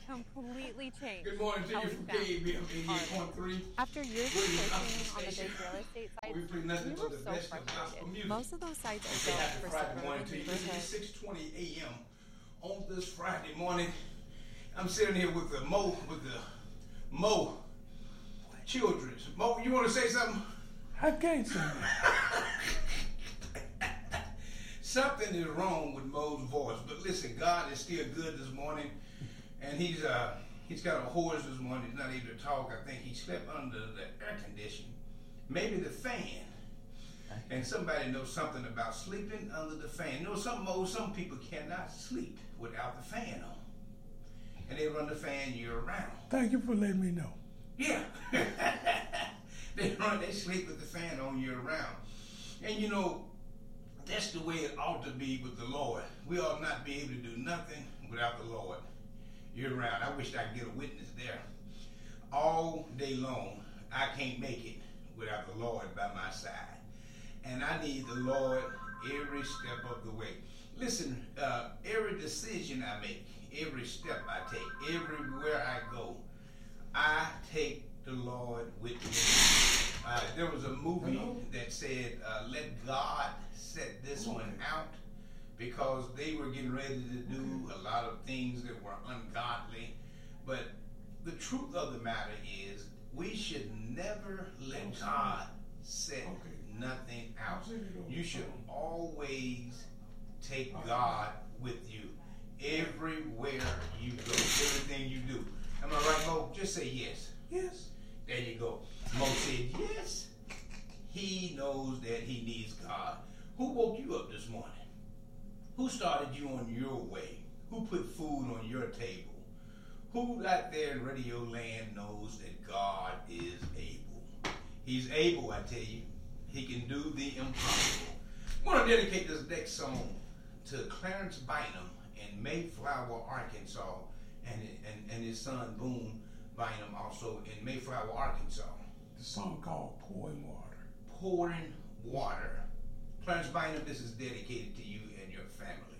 completely changed. Good morning to you from KABM 88.3. After years of searching on the big real estate sites, we were so frustrated. Most of those sites are built for suburban neighborhoods. It's 6:20 a.m. on this Friday morning. I'm sitting here with the Mo Childress. Mo, you want to say something? I can't say that. Something is wrong with Mo's voice, but listen, God is still good this morning, and he's got a horse this morning. He's not able to talk. I think he slept under the air conditioning, maybe the fan. And somebody knows something about sleeping under the fan. You know, some people cannot sleep without the fan on, and they run the fan year round. Thank you for letting me know. Yeah, they sleep with the fan on year round, and you know that's the way it ought to be with the Lord. We ought not be able to do nothing without the Lord year round. I wish I could get a witness there. All day long, I can't make it without the Lord by my side, and I need the Lord every step of the way. Listen, every decision I make, every step I take, everywhere I go, I take the Lord with me. There was a movie that said, let God set this one out, because they were getting ready to do a lot of things that were ungodly. But the truth of the matter is, we should never let God set nothing out. You should always take God with you everywhere you go, everything you do. Am I right, Mo? Just say yes. Yes. There you go. Mo said yes. He knows that he needs God. Who woke you up this morning? Who started you on your way? Who put food on your table? Who out there in radio land knows that God is able? He's able, I tell you. He can do the impossible. I want to dedicate this next song to Clarence Bynum in Mayflower, Arkansas, and his son Boone Bynum also in Mayflower, Arkansas. The song called Pouring Water. Pouring Water. Clarence Bynum, this is dedicated to you and your family.